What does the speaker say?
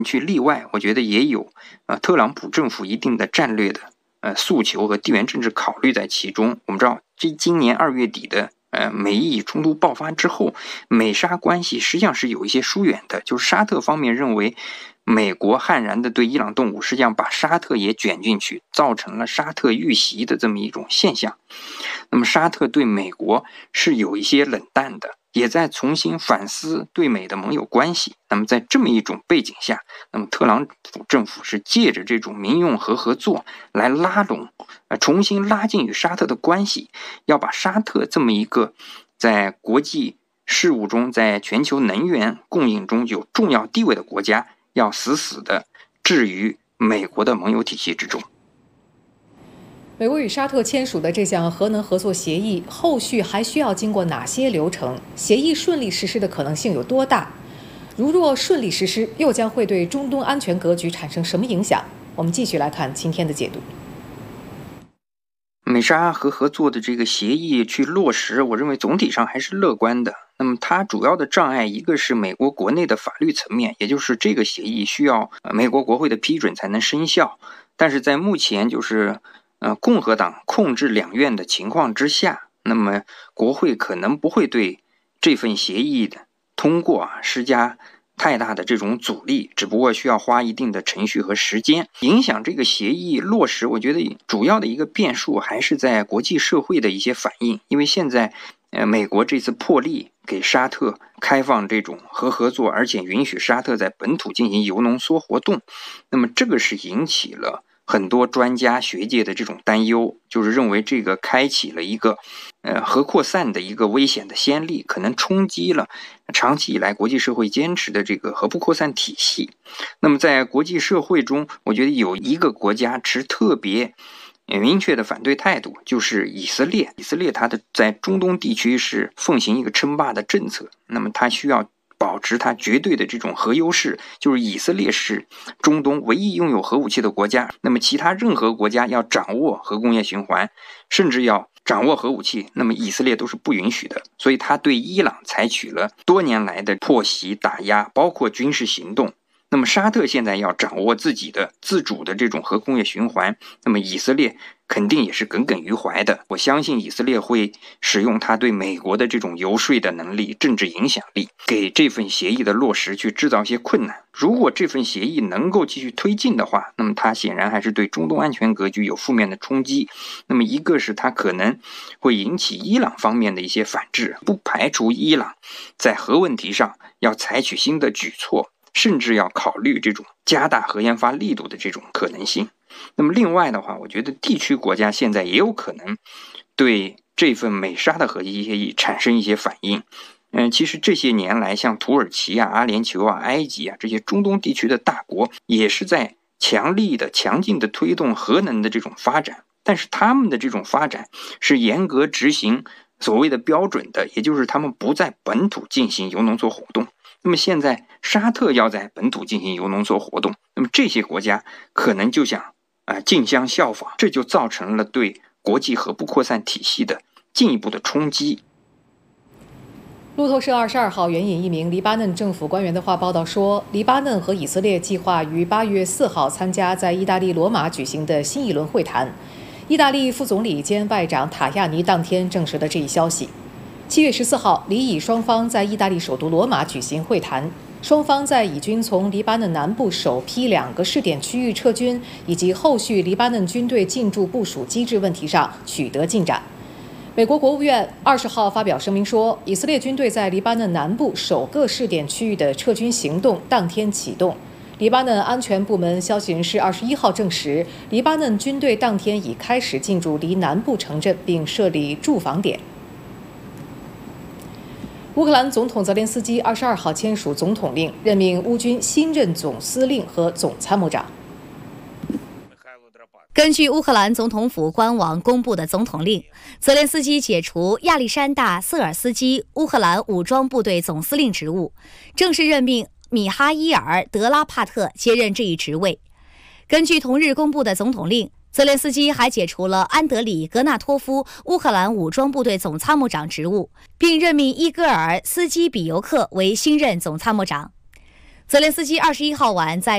去例外，我觉得也有特朗普政府一定的战略的诉求和地缘政治考虑在其中。我们知道，今年2月底的美伊冲突爆发之后，美沙关系实际上是有一些疏远的，就是沙特方面认为美国悍然的对伊朗动武，实际上把沙特也卷进去，造成了沙特遇袭的这么一种现象。那么沙特对美国是有一些冷淡的，也在重新反思对美的盟友关系。那么在这么一种背景下，那么特朗普政府是借着这种民用核合作来拉拢重新拉近与沙特的关系，要把沙特这么一个在国际事务中，在全球能源供应中有重要地位的国家，要死死的置于美国的盟友体系之中。 美国与沙特签署的这项核能合作协议，后续还需要经过哪些流程？协议顺利实施的可能性有多大？如若顺利实施，又将会对中东安全格局产生什么影响？我们继续来看今天的解读。 美沙核合作的这个协议去落实，我认为总体上还是乐观的。那么它主要的障碍，一个是美国国内的法律层面，也就是这个协议需要美国国会的批准才能生效。但是在目前就是共和党控制两院的情况之下，那么国会可能不会对这份协议的通过施加太大的这种阻力，只不过需要花一定的程序和时间。影响这个协议落实，我觉得主要的一个变数还是在国际社会的一些反应。因为现在美国这次破例给沙特开放这种核合作，而且允许沙特在本土进行铀浓缩活动，那么这个是引起了很多专家学界的这种担忧，就是认为这个开启了一个核扩散的一个危险的先例，可能冲击了长期以来国际社会坚持的这个核不扩散体系。那么在国际社会中，我觉得有一个国家持特别明确的反对态度，就是以色列。以色列它在中东地区是奉行一个称霸的政策，那么它需要保持它绝对的这种核优势，就是以色列是中东唯一拥有核武器的国家，那么其他任何国家要掌握核工业循环，甚至要掌握核武器，那么以色列都是不允许的。所以他对伊朗采取了多年来的迫袭打压，包括军事行动。那么沙特现在要掌握自己的自主的这种核工业循环，那么以色列肯定也是耿耿于怀的。我相信以色列会使用他对美国的这种游说的能力、政治影响力，给这份协议的落实去制造一些困难。如果这份协议能够继续推进的话，那么它显然还是对中东安全格局有负面的冲击。那么一个是它可能会引起伊朗方面的一些反制，不排除伊朗在核问题上要采取新的举措，甚至要考虑这种加大核研发力度的这种可能性。那么另外的话，我觉得地区国家现在也有可能对这份美沙的核协议产生一些反应。其实这些年来，像土耳其阿联酋埃及这些中东地区的大国，也是在强劲的推动核能的这种发展。但是他们的这种发展是严格执行所谓的标准的，也就是他们不在本土进行铀浓缩活动。那么现在沙特要在本土进行铀浓缩活动，那么这些国家可能就想竞相效仿，这就造成了对国际核不扩散体系的进一步的冲击。 路透社22号援引一名黎巴嫩政府官员的话报道说，黎巴嫩和以色列计划于8月4号参加在意大利罗马举行的新一轮会谈。意大利副总理兼外长塔亚尼当天证实了这一消息。7月14号，黎以双方在意大利首都罗马举行会谈，双方在以军从黎巴嫩南部首批2个试点区域撤军以及后续黎巴嫩军队进驻部署机制问题上取得进展。美国国务院20号发表声明说，以色列军队在黎巴嫩南部首个试点区域的撤军行动当天启动。黎巴嫩安全部门消息人士21号证实，黎巴嫩军队当天已开始进驻黎南部城镇，并设立驻防点。乌克兰总统泽连斯基22号签署总统令，任命乌军新任总司令和总参谋长。 根据乌克兰总统府官网公布的总统令，泽连斯基解除亚历山大·瑟尔斯基乌克兰武装部队总司令职务，正式任命米哈伊尔·德拉帕特接任这一职位。根据同日公布的总统令，泽连斯基还解除了安德里·格纳托夫乌克兰武装部队总参谋长职务，并任命伊戈尔·斯基比尤克为新任总参谋长。泽连斯基21号晚在